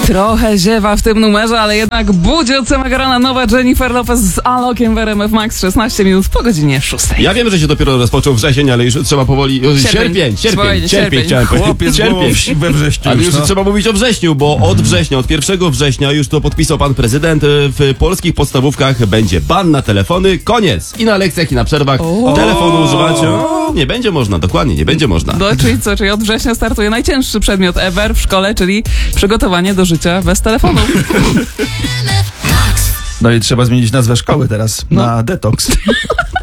Trochę ziewa w tym numerze, ale jednak budzi od samego rana nowa Jennifer Lopez z Alokiem w RMF Max 16 minut po godzinie 6. Ja wiem, że się dopiero rozpoczął wrzesień, ale już trzeba powoli... Sierpień chciałem powiedzieć. Chłopiec we wrześniu. Ale już trzeba mówić o wrześniu, bo od września, od 1 września już to podpisał pan prezydent. W polskich podstawówkach będzie ban na telefony, koniec. I na lekcjach, i na przerwach telefonu używać nie będzie można, dokładnie, nie będzie można. No, czyli od września startuje najcięższy przedmiot ever w szkole, czyli przygotowanie do życia bez telefonu. No i trzeba zmienić nazwę szkoły teraz na detoks.